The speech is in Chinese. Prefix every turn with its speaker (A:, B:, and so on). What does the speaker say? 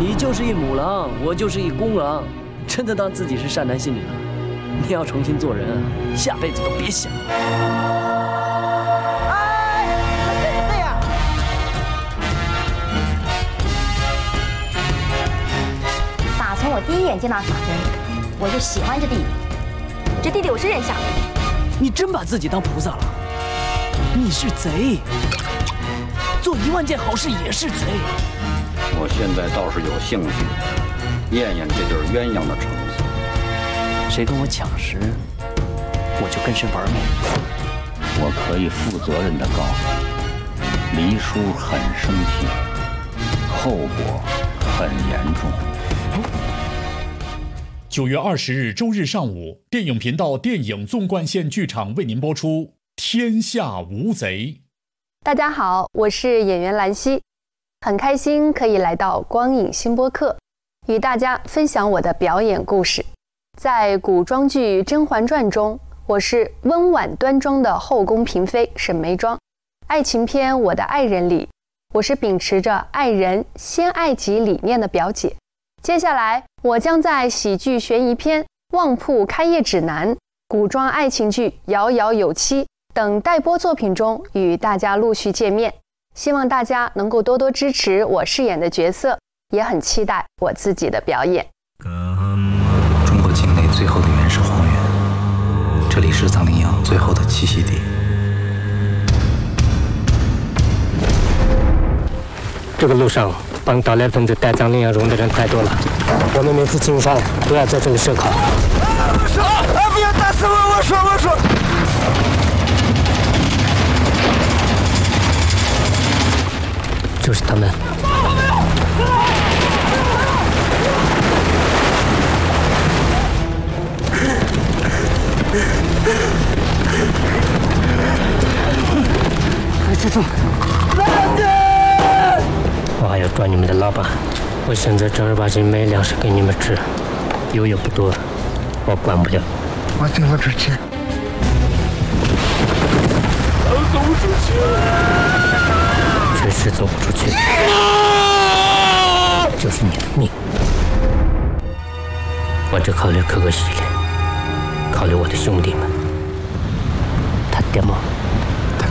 A: 你就是一母狼，我就是一公狼，真的当自己是善男信女了？你要重新做人啊，下辈子都别想。
B: 哎，真的呀！
C: 打从我第一眼见到法真，我就喜欢这弟弟。这弟弟我是认下的。
A: 你真把自己当菩萨了？你是贼，做10000件好事也是贼。
D: 我现在倒是有兴趣验验这对鸳鸯的成色。
A: 谁跟我抢食，我就跟谁玩命。
D: 我可以负责任地告诉你，黎叔很生气，后果很严重。
E: 9月20日周日上午，电影频道电影纵贯线剧场为您播出《天下无贼》。
F: 大家好，我是演员兰溪，很开心可以来到光影新播客，与大家分享我的表演故事。在古装剧《甄嬛传》中，我是温婉端庄的后宫嫔妃沈眉庄；爱情片《我的爱人》里，我是秉持着爱人先爱己理念的表姐。接下来，我将在喜剧悬疑片《旺铺开业指南》、古装爱情剧《遥遥有期》等待播作品中与大家陆续见面。希望大家能够多多支持我饰演的角色，也很期待我自己的表演。
G: 中国境内最后的原始荒原，这里是藏羚羊最后的栖息地。
H: 这个路上帮捣乱分子带藏羚羊绒的人太多了，我们每次进山都要在这里设考。
B: 我说，不要打死我！我说。
H: 就是他们。快吃住！我还要抓你们的老板，我现在正儿八经没粮食给你们吃，油也不多，我管不了。
B: 我走不出去。
H: 走不出去。确实走不出去，就是你的命。我只考虑可可西里，考虑我的兄弟们，他爹妈。